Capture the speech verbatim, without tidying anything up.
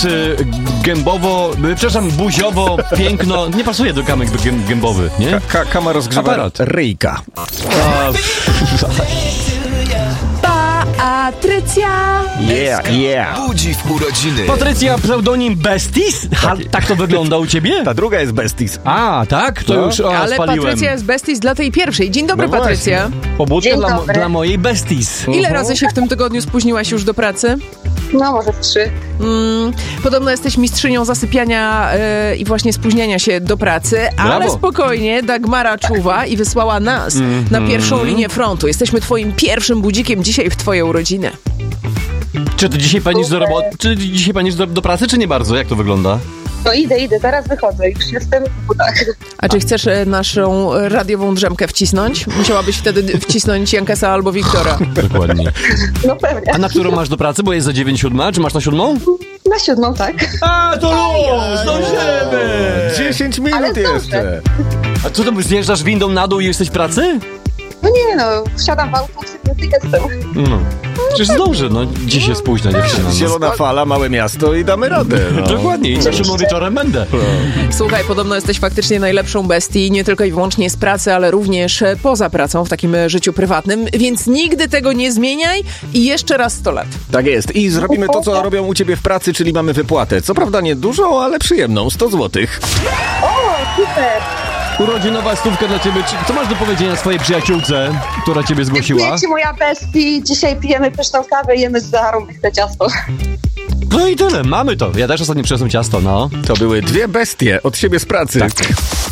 Czy gębowo, przepraszam, buziowo, piękno, nie pasuje do kamek gę- gębowy, nie? Ka- ka- kama rozgrzewa Aparat. ryjka. A, Patrycja! Yeah, yeah. Budzi w urodziny. Patrycja, pseudonim Besties? Ha, tak to wygląda u ciebie? Ta druga jest Besties. A, tak? To No. już o, Ale spaliłem. Patrycja jest besties dla tej pierwszej. Dzień dobry, No Patrycja. Pobudka Dzień dla, mo- dobry. dla mojej Besties. Ile razy się w tym tygodniu spóźniłaś już do pracy? No, może trzy. Mm, podobno jesteś mistrzynią zasypiania yy, i właśnie spóźniania się do pracy, ale Brawo. spokojnie, Dagmara czuwa i wysłała nas Mm-hmm. na pierwszą linię frontu. Jesteśmy twoim pierwszym budzikiem dzisiaj w twoje urodziny. Czy ty dzisiaj panisz do roboty? Czy dzisiaj panisz do, do pracy, czy nie bardzo? Jak to wygląda? No idę, idę, zaraz wychodzę. Już jestem w butach. A czy chcesz e, naszą e, radiową drzemkę wcisnąć? Musiałabyś wtedy wcisnąć Jankesa albo Wiktora. Dokładnie. No pewnie. A na którą masz do pracy? Bo jest za dziewięć siódma. Czy masz na siódmą? Na siódmą, tak. A, to luz! Zdążymy! dziesięć minut Ale zdążę. jeszcze. A co to, zjeżdżasz windą na dół i jesteś w pracy? No nie no, wsiadam w auto, i jestem. No. Przecież zdążę, no. Dziś jest późna dziewczyna. No. Zielona fala, małe miasto i damy radę. No. Dokładnie. I zeszłym wieczorem będę. Słuchaj, podobno jesteś faktycznie najlepszą bestii, nie tylko i wyłącznie z pracy, ale również e, poza pracą, w takim e, życiu prywatnym, więc nigdy tego nie zmieniaj i jeszcze raz sto lat. Tak jest. I zrobimy to, co robią u ciebie w pracy, czyli mamy wypłatę. Co prawda nie dużą, ale przyjemną. sto złotych. O, super. Urodzinowa stówka dla ciebie. Czy- Co masz do powiedzenia swojej przyjaciółce, która ciebie zgłosiła? Dziękuję ci, moja bestii. Dzisiaj pijemy pyszną kawę, jemy zarąbiste ciasto. No i tyle, mamy to. Ja też ostatnio przyniosłem ciasto, no. To były dwie bestie od siebie z pracy. Tak.